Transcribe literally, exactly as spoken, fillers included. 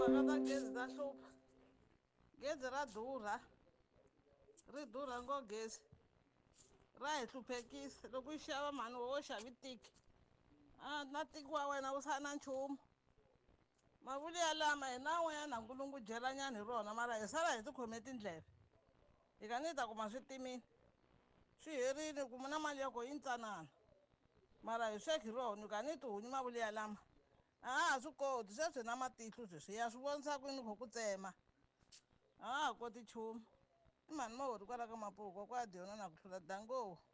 timhaka ta gezi ta hlupha gezi ra durha ri durha ngo gezi ra hi hluphekisa loko yi xava mhani wo xavi tiki a na tiki wa wena wu sa na nchumu mavuli ya lama hi na n'wanyana nkulungu dyelanyana hi rona mara hi sala hi tikhome tindleve hi ka ni ta kuma swi timini swi herile ku mu na mali ya ko yi ntsanana mara hi sweki hi rona ka ni tihunyi mavuli ya lama a ha swi koti sweswi na matihlo sweswi ya swi vonisa ku yini kho ku tsema a ha koti nchumu i mhani mavori kwala ka mapuko kwa dyona na ku hlula dango